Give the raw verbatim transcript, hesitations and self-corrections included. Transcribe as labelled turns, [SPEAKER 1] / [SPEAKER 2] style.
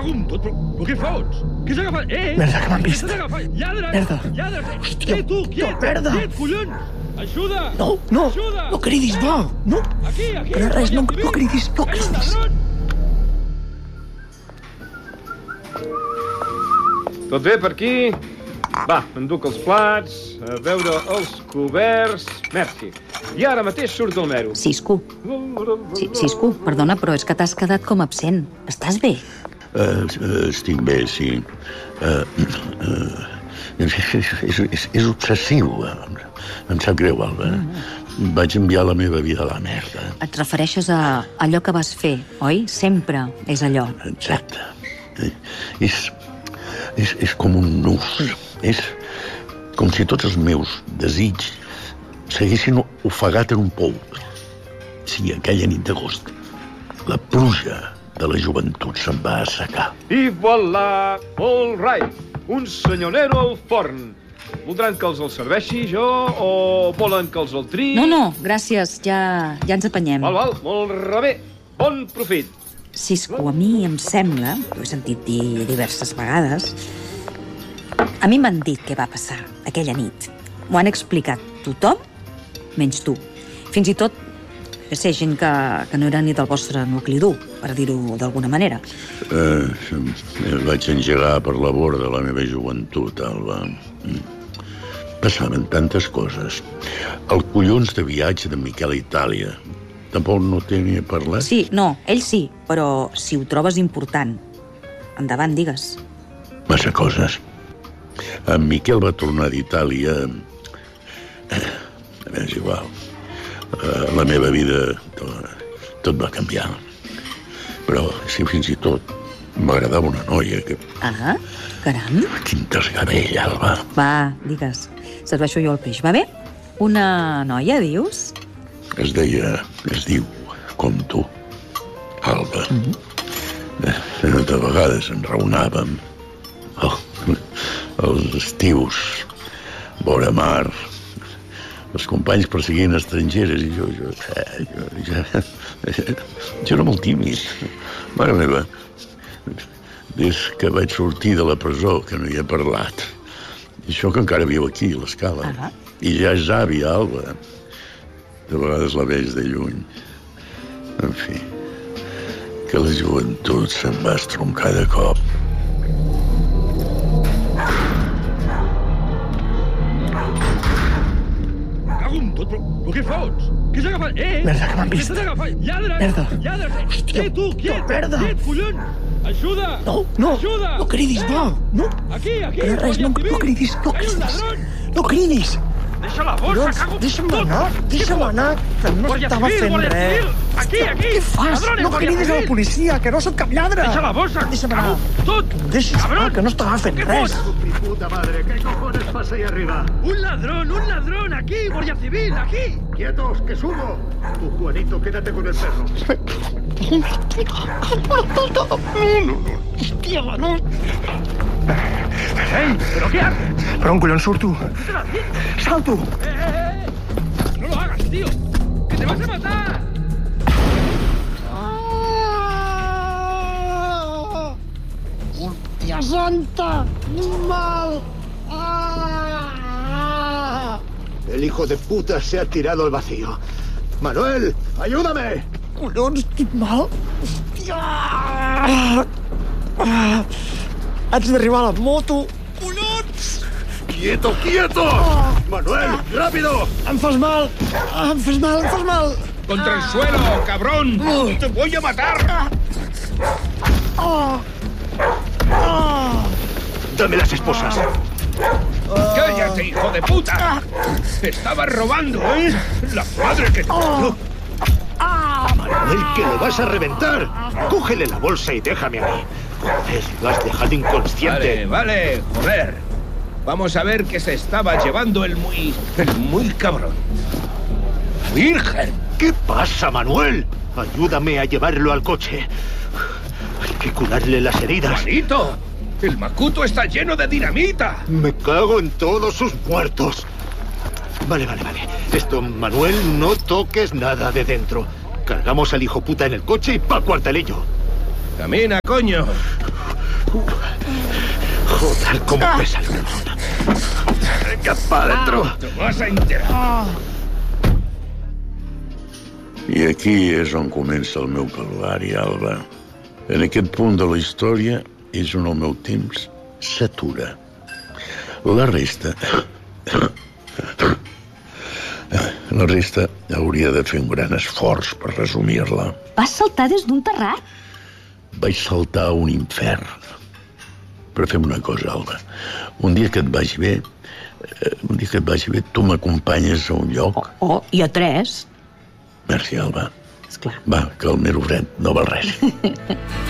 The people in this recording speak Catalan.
[SPEAKER 1] Cago en tot, però, però què fots? Què s'ha agafat? Eh, eh!
[SPEAKER 2] Merda, que m'han vist.
[SPEAKER 1] Què s'ha agafat? Lladres!
[SPEAKER 2] Merda.
[SPEAKER 1] Lladres!
[SPEAKER 2] Hòstia,
[SPEAKER 1] Eh, tu, quiet!
[SPEAKER 2] merda.
[SPEAKER 1] Quiet, collons! Ajuda!
[SPEAKER 2] No, no,
[SPEAKER 1] Ajuda!
[SPEAKER 2] no cridis, no, no.
[SPEAKER 1] Aquí, aquí!
[SPEAKER 2] Que res, no,
[SPEAKER 1] Guàrdia
[SPEAKER 2] no cridis, no
[SPEAKER 1] Civil!
[SPEAKER 2] cridis.
[SPEAKER 1] Ladrón!
[SPEAKER 3] Tot bé per aquí? Va, m'enduc els plats, a veure els coberts... Merci. I ara mateix surt del mero.
[SPEAKER 4] Cisco. Sí, Cisco, perdona, però és que t'has quedat com absent. Estàs bé?
[SPEAKER 5] Uh, uh, estic bé, sí. Uh, uh, és, és, és, és obsessiu. Em sap greu, Alba. Mm. Vaig enviar la meva vida a la merda.
[SPEAKER 4] Et refereixes a allò que vas fer, oi? Sempre és allò.
[SPEAKER 5] Exacte. És, és, és com un nus. És com si tots els meus desitjos s'haguessin ofegat en un pou. Sí, aquella nit d'agost, la pluja de la joventut se'n va assecar.
[SPEAKER 3] I voilà! All right! Un senyorero al forn. Voldran que els el serveixi jo o volen que els el triï?
[SPEAKER 4] No, no, gràcies, ja, ja ens apanyem.
[SPEAKER 3] Val, val, molt rebé. Bon profit.
[SPEAKER 4] Cisco, a mi em sembla, ho he sentit dir diverses vegades, a mi m'han dit què va passar aquella nit. M'ho han explicat tothom, menys tu. Fins i tot, jo sé, gent que, que no era ni del vostre nucli dur, per dir-ho d'alguna manera.
[SPEAKER 5] Uh, vaig engegar per la borda la meva joventut, Alba. Passaven tantes coses. El collons de viatge de Miquel a Itàlia. Tampoc no té ni a parlar?
[SPEAKER 4] Sí, no, ell sí, però si ho trobes important, endavant, digues.
[SPEAKER 5] Massa coses. En Miquel va tornar d'Itàlia... És igual. La meva vida, tot, tot va canviar. Però, sí, fins i tot, m'agradava una noia que...
[SPEAKER 4] Ah, caram.
[SPEAKER 5] Quin desgavell, Alba.
[SPEAKER 4] Va, digues, serveixo jo el peix, va bé? Una noia, dius?
[SPEAKER 5] Es deia, es diu, com tu, Alba. Mm-hmm. De vegades enraonàvem. Oh, els estius, vora mar, els companys perseguint estrangeres i jo, jo, eh, jo, jo, jo era molt tímid. Mare meva, des que vaig sortir de la presó que no hi he parlat. I això que encara viu aquí, a l'Escala. Uh-huh. I ja és àvia, Alba. De vegades la veig de lluny. En fi, que la joventut se'n va estroncar de cop.
[SPEAKER 1] Però, però què fots? Què s'ha agafat? Eh, eh!
[SPEAKER 2] Merda, que m'han vist.
[SPEAKER 1] Què s'ha agafat? Lladres!
[SPEAKER 2] Merda.
[SPEAKER 1] Lladres!
[SPEAKER 2] Hòstia,
[SPEAKER 1] eh, tu, quiet!
[SPEAKER 2] merda.
[SPEAKER 1] Quiet, collons! Ajuda!
[SPEAKER 2] No, no,
[SPEAKER 1] Ajuda!
[SPEAKER 2] no cridis, no, no.
[SPEAKER 1] Aquí, aquí!
[SPEAKER 2] Que res, no, no cridis, no
[SPEAKER 1] Hay un
[SPEAKER 2] cridis.
[SPEAKER 1] ladrón!
[SPEAKER 2] No cridis.
[SPEAKER 1] Deixa la bossa,
[SPEAKER 2] Collons,
[SPEAKER 1] cago en
[SPEAKER 2] deixa'm
[SPEAKER 1] tot!
[SPEAKER 2] anar, deixa'm anar, que no
[SPEAKER 1] Guàrdia
[SPEAKER 2] estava
[SPEAKER 1] Civil,
[SPEAKER 2] fent
[SPEAKER 1] Guàrdia
[SPEAKER 2] res.
[SPEAKER 1] Civil! Aquí, aquí!
[SPEAKER 2] Què fas?
[SPEAKER 1] Ladrones,
[SPEAKER 2] No
[SPEAKER 1] Guàrdia
[SPEAKER 2] cridis a la
[SPEAKER 1] Civil!
[SPEAKER 2] policia, que no sóc cap lladre.
[SPEAKER 1] Deixa la bossa!
[SPEAKER 2] Deixa'm anar.
[SPEAKER 1] Tot!
[SPEAKER 2] Deixa'm anar, que no estava fent
[SPEAKER 1] ¿Qué
[SPEAKER 2] res.
[SPEAKER 1] fots?
[SPEAKER 6] Mi puta madre, ¿qué cojones pasa ahí arriba?
[SPEAKER 1] Un ladrón, un ladrón! Aquí, Guàrdia Civil, aquí!
[SPEAKER 6] ¡Quietos, que subo! Tú, Juanito, quédate con el perro.
[SPEAKER 2] No, no, no. Hòstia, no.
[SPEAKER 1] Ei, però què haces?
[SPEAKER 2] Per on collons surto?
[SPEAKER 1] ¿Qué estás haciendo?
[SPEAKER 2] Salto.
[SPEAKER 1] Eh, eh, eh! ¡No lo hagas, tío! ¡Que te vas a matar!
[SPEAKER 2] Ah! Hòstia santa! Mal! Ah!
[SPEAKER 6] El hijo de puta se ha tirado al vacío. Manuel, ayúdame.
[SPEAKER 2] Collons, estic mal. Hòstia! Ah! Haig d'arribar a la moto. Collons!
[SPEAKER 6] ¡Quieto, quieto! Manuel, rápido.
[SPEAKER 2] Em fas mal! Em fas mal, em fas mal!
[SPEAKER 1] ¡Contra el suelo, cabrón! ¡Te voy a matar!
[SPEAKER 2] Ah! Ah!
[SPEAKER 6] Dame las esposas.
[SPEAKER 1] ¡Cállate, hijo de puta! ¡Estabas robando, eh! ¡La madre que te parió!
[SPEAKER 6] Manuel, que lo vas a reventar. Cógele la bolsa y déjame a mí. Joder, lo has dejado inconsciente.
[SPEAKER 1] Vale, vale, joder. Vamos a ver qué se estaba llevando el muy... el muy cabrón. ¡Virgen!
[SPEAKER 6] ¿Qué pasa, Manuel? Ayúdame a llevarlo al coche. Hay que curarle las heridas.
[SPEAKER 1] ¡Juanito! ¡El Macuto está lleno de dinamita!
[SPEAKER 6] Me cago en todos sus muertos. Vale, vale, vale. Esto, Manuel, no toques nada de dentro. Cargamos al hijo puta en el coche y pa' cuartelillo.
[SPEAKER 1] Camina, coño.
[SPEAKER 6] Joder, cómo pesa el cabrón. Venga, para adentro.
[SPEAKER 1] Te vas a enterar.
[SPEAKER 5] I aquí és on comença el meu calvari, Alba. En aquest punt de la història és on el meu temps s'atura. La resta... La resta hauria de fer un gran esforç per resumir-la.
[SPEAKER 4] Vas saltar des d'un terrat?
[SPEAKER 5] Vaig saltar a un infern. Però fem una cosa, Alba. Un dia que et vagi bé, un dia que et vagi bé, tu m'acompanyes a un lloc...
[SPEAKER 4] Oh, oh, i a tres.
[SPEAKER 5] Merci, Alba.
[SPEAKER 4] Esclar.
[SPEAKER 5] Va, que el mero fred no val res.